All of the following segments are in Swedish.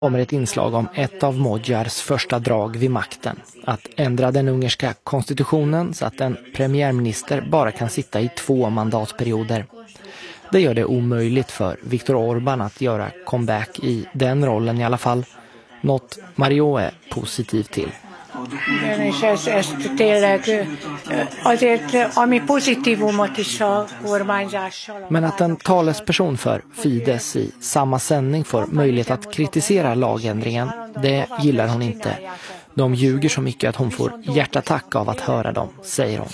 Kommer ett inslag om ett av Magyars första drag vid makten. Att ändra den ungerska konstitutionen så att en premiärminister bara kan sitta i 2 mandatperioder. Det gör det omöjligt för Viktor Orbán att göra comeback i den rollen i alla fall. Något Mario är positiv till. Men att en talesperson för Fidesz i samma sändning får möjlighet att kritisera lagändringen, det gillar hon inte. De ljuger så mycket att hon får hjärtattack av att höra dem, säger hon.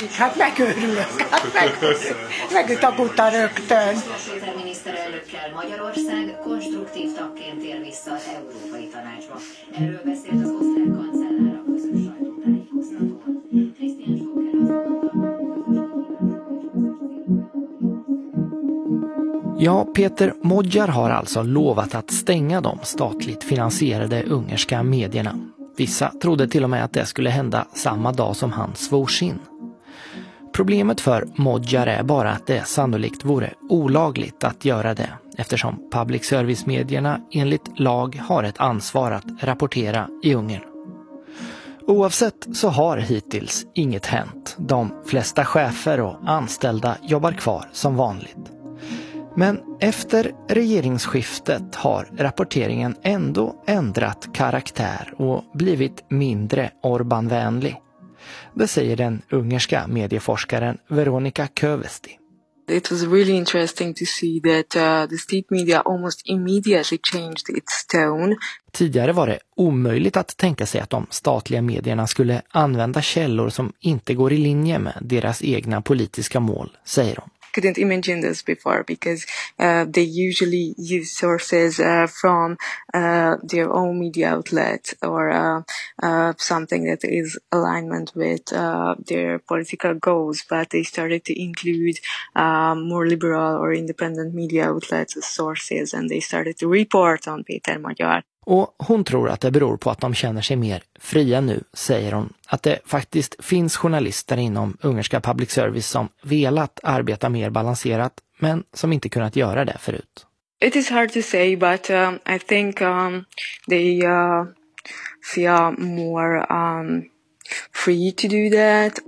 Ja, Peter Magyar har alltså lovat att stänga de statligt finansierade ungerska medierna. Vissa trodde till och med att det skulle hända samma dag som han svors in. Problemet för Magyar är bara att det sannolikt vore olagligt att göra det, eftersom public service-medierna enligt lag har ett ansvar att rapportera i Ungern. Oavsett så har hittills inget hänt. De flesta chefer och anställda jobbar kvar som vanligt. Men efter regeringsskiftet har rapporteringen ändå ändrat karaktär och blivit mindre Orbán-vänlig. Det säger den ungerska medieforskaren Veronika Kövesti. It was really interesting to see that the state media almost immediately changed its tone. Tidigare var det omöjligt att tänka sig att de statliga medierna skulle använda källor som inte går i linje med deras egna politiska mål, säger de. Couldn't imagine this before because they usually use sources from their own media outlet or something that is alignment with their political goals, but they started to include more liberal or independent media outlets as sources, and they started to report on Peter Magyar. Och hon tror att det beror på att de känner sig mer fria nu, säger hon. Att det faktiskt finns journalister inom ungerska public service som velat arbeta mer balanserat, men som inte kunnat göra det förut. It is hard to say, but I think they feel more free to do that.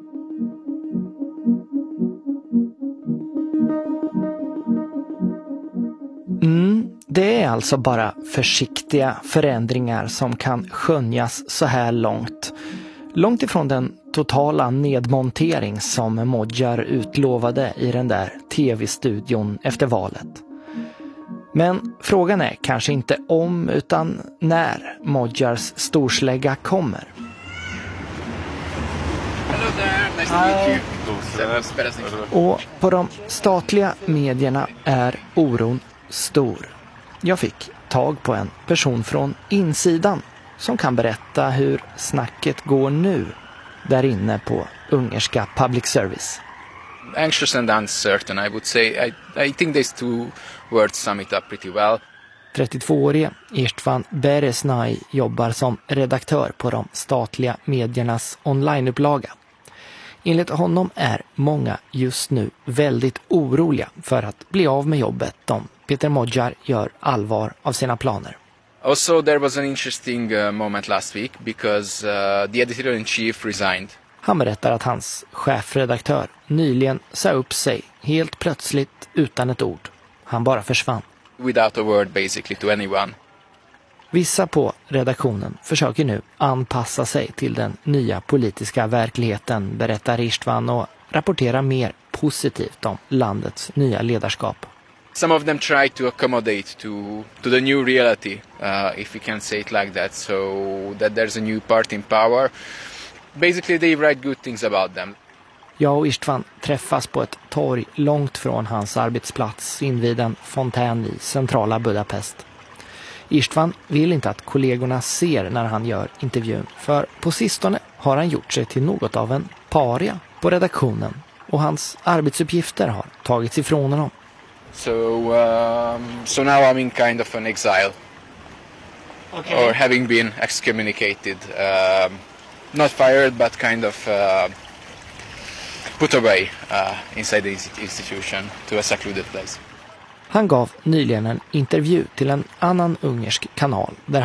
Det är alltså bara försiktiga förändringar som kan skönjas så här långt. Långt ifrån den totala nedmontering som Magyar utlovade i den där tv-studion efter valet. Men frågan är kanske inte om utan när Magyars storslägga kommer. Och på de statliga medierna är oron stor. Jag fick tag på en person från insidan som kan berätta hur snacket går nu där inne på ungerska public service. Anxious and uncertain, I would say. I think these 2 words sum it up pretty well. 32-årige Istvan Beresnay jobbar som redaktör på de statliga mediernas onlineupplaga. Enligt honom är många just nu väldigt oroliga för att bli av med jobbet om Peter Magyar gör allvar av sina planer. Also, there was an interesting moment last week because the editor-in-chief resigned. Han berättar att hans chefredaktör nyligen sa upp sig helt plötsligt utan ett ord. Han bara försvann. Without a word basically to anyone. Vissa på redaktionen försöker nu anpassa sig till den nya politiska verkligheten, berättar Istvan, och rapportera mer positivt om landets nya ledarskap. Some of them try to accommodate to the new reality, if we can say it like that, so that there's a new party in power. Basically they write good things about them. Jag och Istvan träffas på ett torg långt från hans arbetsplats invid en fontän i centrala Budapest. Istvan vill inte att kollegorna ser när han gör intervjun, för på sistone har han gjort sig till något av en paria på redaktionen och hans arbetsuppgifter har tagits ifrån honom. So now I'm in kind of an exile. Okay. Or having been excommunicated. Not fired, but kind of put away inside the institution to a secluded place. Han gav nyligen en intervju till en annan ungersk kanal där